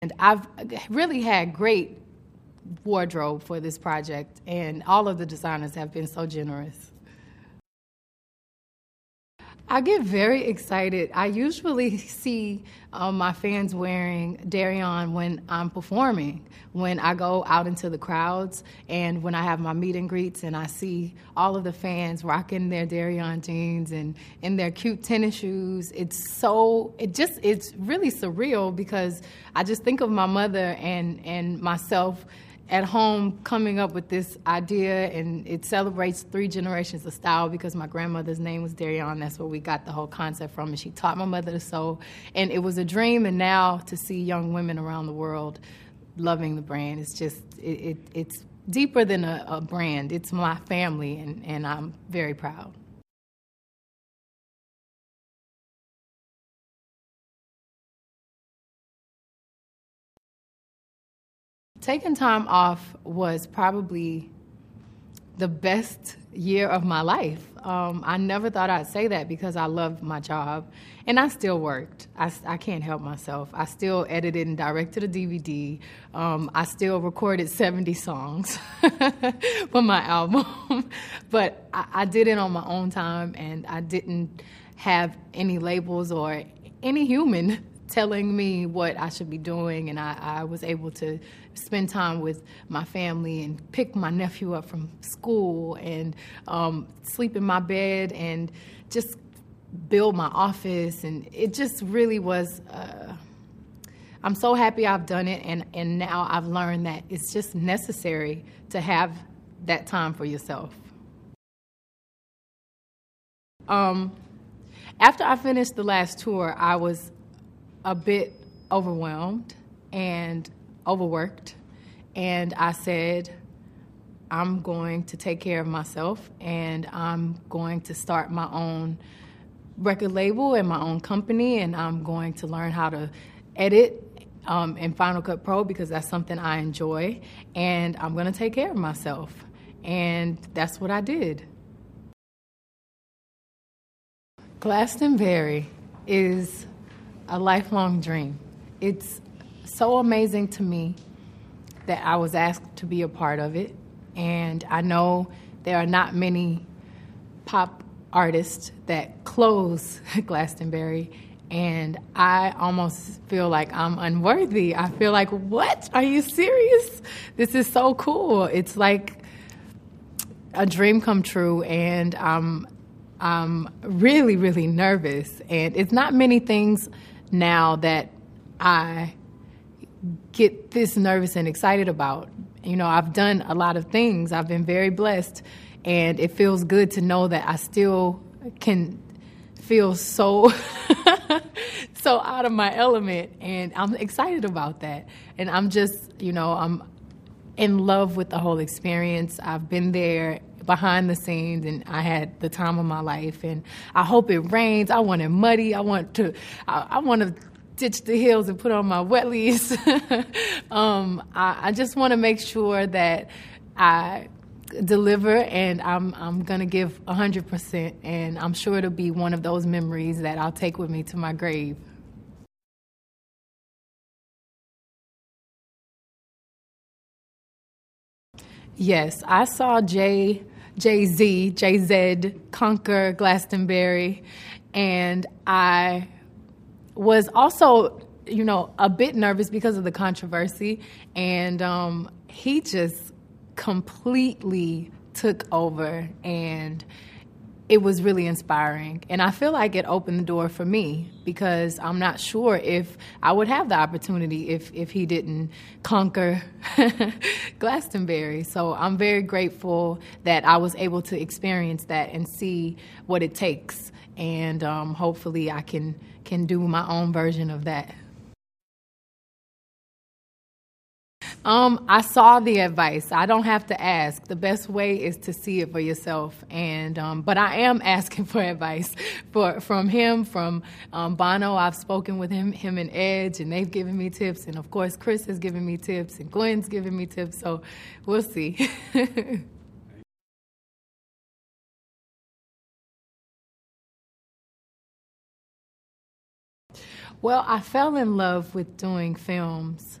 And I've really had great wardrobe for this project, and all of the designers have been so generous. I get very excited. I usually see my fans wearing Darion when I'm performing, when I go out into the crowds, and when I have my meet and greets, and I see all of the fans rocking their Darion jeans and in their cute tennis shoes. It's really surreal, because I just think of my mother and myself at home coming up with this idea, and it celebrates 3 generations of style, because my grandmother's name was Darion. That's where we got the whole concept from, and she taught my mother to sew. And it was a dream, and now to see young women around the world loving the brand, it's deeper than a brand. It's my family, and I'm very proud. Taking time off was probably the best year of my life. I never thought I'd say that, because I loved my job, and I still worked. I can't help myself. I still edited and directed a DVD. I still recorded 70 songs for my album. But I did it on my own time, and I didn't have any labels or any human telling me what I should be doing, and I was able to spend time with my family and pick my nephew up from school and sleep in my bed and just build my office. And it just really was, I'm so happy I've done it, and now I've learned that it's just necessary to have that time for yourself. After I finished the last tour, I was a bit overwhelmed and overworked, and I said, I'm going to take care of myself, and I'm going to start my own record label and my own company, and I'm going to learn how to edit in Final Cut Pro, because that's something I enjoy, and I'm going to take care of myself. And that's what I did. Glastonbury is a lifelong dream. It's so amazing to me that I was asked to be a part of it. And I know there are not many pop artists that close Glastonbury, and I almost feel like I'm unworthy. I feel like, what? Are you serious? This is so cool. It's like a dream come true, and I'm really, really nervous. And it's not many things now that I get this nervous and excited about. You know, I've done a lot of things. I've been very blessed, and it feels good to know that I still can feel so so out of my element, and I'm excited about that. And I'm just, I'm in love with the whole experience. I've been there behind the scenes, and I had the time of my life, and I hope it rains. I want it muddy. I want to ditch the hills and put on my wetlies. I just want to make sure that I deliver, and I'm going to give 100%, and I'm sure it'll be one of those memories that I'll take with me to my grave. Yes, I saw Jay-Z conquer Glastonbury, and I was also, a bit nervous because of the controversy, and he just completely took over, and it was really inspiring. And I feel like it opened the door for me, because I'm not sure if I would have the opportunity if he didn't conquer Glastonbury. So I'm very grateful that I was able to experience that and see what it takes. And hopefully I can do my own version of that. I saw the advice. I don't have to ask. The best way is to see it for yourself. And but I am asking for advice from him, from Bono. I've spoken with him and Edge, and they've given me tips. And of course, Chris has given me tips, and Gwen's given me tips. So we'll see. Well, I fell in love with doing films